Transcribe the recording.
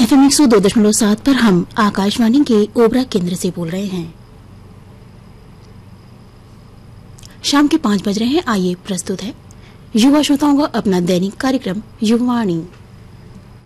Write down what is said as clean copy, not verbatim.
FM 102.7 पर हम आकाशवाणी के ओबरा केंद्र से बोल रहे हैं। शाम के 5 बज रहे हैं। आइए प्रस्तुत है युवा श्रोताओं का अपना दैनिक कार्यक्रम युवावाणी।